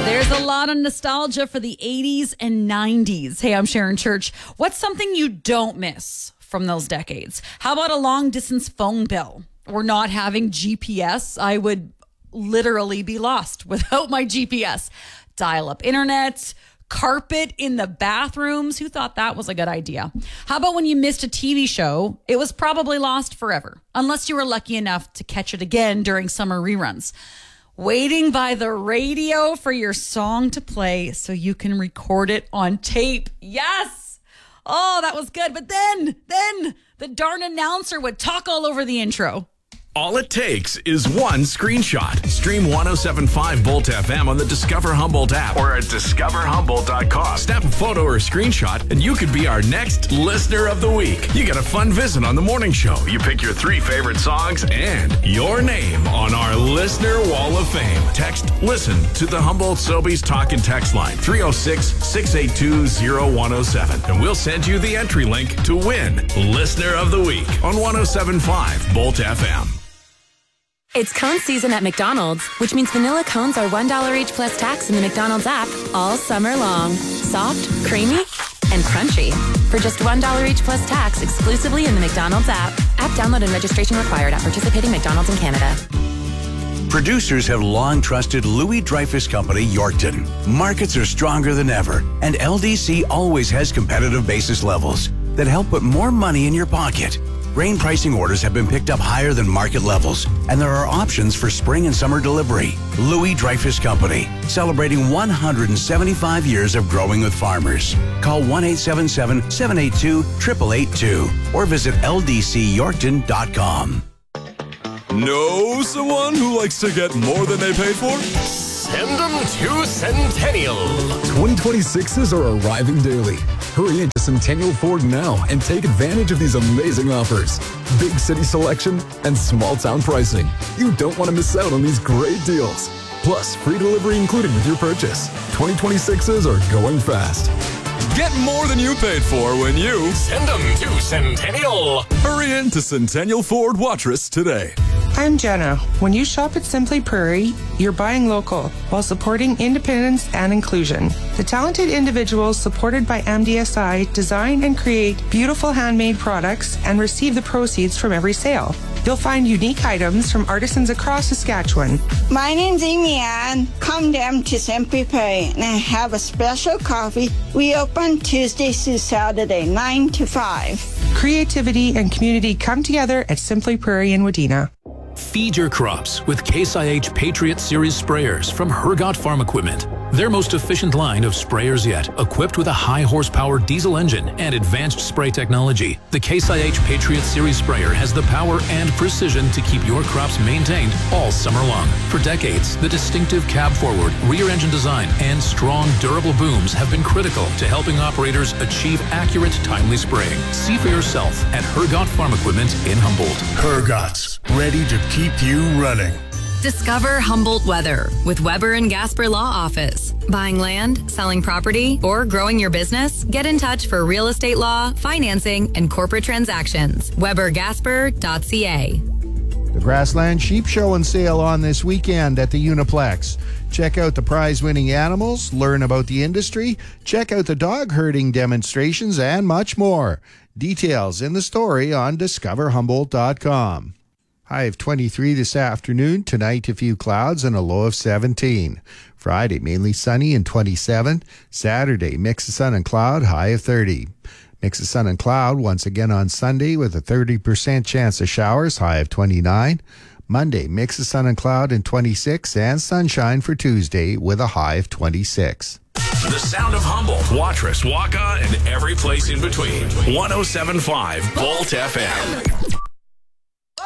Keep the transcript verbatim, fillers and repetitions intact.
There's a lot of nostalgia for the eighties and nineties. Hey, I'm Sharon Church. What's something you don't miss from those decades? How about a long distance phone bill? Or not having G P S? I would literally be lost without my G P S. Dial-up internet, carpet in the bathrooms. Who thought that was a good idea? How about when you missed a T V show? It was probably lost forever, unless you were lucky enough to catch it again during summer reruns. Waiting by the radio for your song to play so you can record it on tape. Yes! Oh, that was good. But then, then the darn announcer would talk all over the intro. All it takes is one screenshot. Stream one oh seven point five Bolt F M on the Discover Humboldt app or at discover humboldt dot com. Snap a photo or a screenshot and you could be our next Listener of the Week. You get a fun visit on the morning show. You pick your three favorite songs and your name on our Listener Wall of Fame. Text LISTEN to the Humboldt Sobeys Talk and Text line three oh six, six eight two, oh one oh seven and we'll send you the entry link to win Listener of the Week on one oh seven point five Bolt F M. It's cone season at McDonald's, which means vanilla cones are one dollar each plus tax in the McDonald's app all summer long. Soft, creamy, and crunchy. For just one dollar each plus tax exclusively in the McDonald's app. App download and registration required at participating McDonald's in Canada. Producers have long trusted Louis Dreyfus Company, Yorkton. Markets are stronger than ever, and L D C always has competitive basis levels that help put more money in your pocket. Grain pricing orders have been picked up higher than market levels, and there are options for spring and summer delivery. Louis Dreyfus Company, celebrating one hundred seventy-five years of growing with farmers. Call one eight seven seven, seven eight two, eight eight eight two or visit L D C yorkton dot com. Know someone who likes to get more than they paid for? Send them to Centennial. twenty twenty-sixes are arriving daily. Hurry into Centennial Ford now and take advantage of these amazing offers. Big city selection and small town pricing. You don't want to miss out on these great deals. Plus, free delivery included with your purchase. twenty twenty-sixes are going fast. Get more than you paid for when you send them to Centennial. Hurry into Centennial Ford Watrous today. I'm Jenna. When you shop at Simply Prairie, you're buying local while supporting independence and inclusion. The talented individuals supported by M D S I design and create beautiful handmade products and receive the proceeds from every sale. You'll find unique items from artisans across Saskatchewan. My name's Amy Ann. Come down to Simply Prairie and I have a special coffee. We open Tuesdays to Saturday, nine to five. Creativity and community come together at Simply Prairie in Wadena. Feed your crops with Case I H Patriot Series sprayers from Hergot Farm Equipment. Their most efficient line of sprayers yet, equipped with a high horsepower diesel engine and advanced spray technology. The Case I H Patriot Series sprayer has the power and precision to keep your crops maintained all summer long. For decades, the distinctive cab-forward, rear-engine design and strong, durable booms have been critical to helping operators achieve accurate, timely spraying. See for yourself at Hergot Farm Equipment in Humboldt. Hergot's, ready to keep you running. Discover Humboldt weather with Weber and Gasper Law Office. Buying land, selling property, or growing your business? Get in touch for real estate law, financing, and corporate transactions. Weber Gasper dot C A. The Grassland Sheep Show and sale on this weekend at the Uniplex. Check out the prize-winning animals, learn about the industry, check out the dog herding demonstrations, and much more. Details in the story on discover humboldt dot com. High of twenty-three this afternoon. Tonight, a few clouds and a low of seventeen. Friday, mainly sunny and twenty-seven. Saturday, mix of sun and cloud, high of thirty. Mix of sun and cloud once again on Sunday with a thirty percent chance of showers, high of twenty-nine. Monday, mix of sun and cloud and twenty-six, and sunshine for Tuesday with a high of twenty-six. The sound of Humboldt, Watrous, Waka, and every place in between. one oh seven point five Bolt F M.